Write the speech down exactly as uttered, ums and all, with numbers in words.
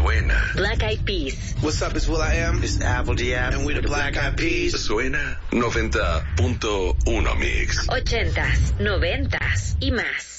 Suena. Black Eyed Peas. What's up, it's Will I Am. It's Apple Diab. And we're the Black Eyed Peas. Suena noventa punto uno Mix. Ochentas, noventas y más.